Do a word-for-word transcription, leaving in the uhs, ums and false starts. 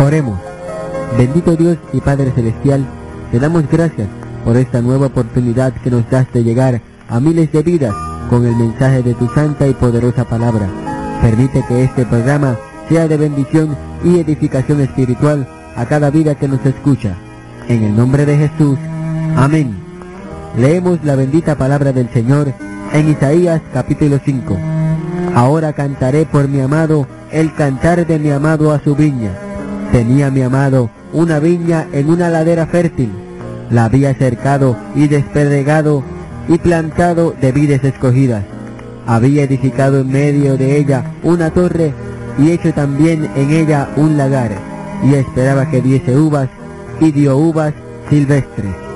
Oremos. Bendito Dios y Padre Celestial, te damos gracias por esta nueva oportunidad que nos das de llegar a miles de vidas con el mensaje de tu santa y poderosa palabra. Permite que este programa sea de bendición y edificación espiritual a cada vida que nos escucha. En el nombre de Jesús. Amén. Leemos la bendita palabra del Señor en Isaías capítulo cinco. Ahora cantaré por mi amado el cantar de mi amado a su viña. Tenía mi amado una viña en una ladera fértil. La había cercado y despedregado y plantado de vides escogidas. Había edificado en medio de ella una torre y hecho también en ella un lagar, y esperaba que diese uvas, y dio uvas silvestres.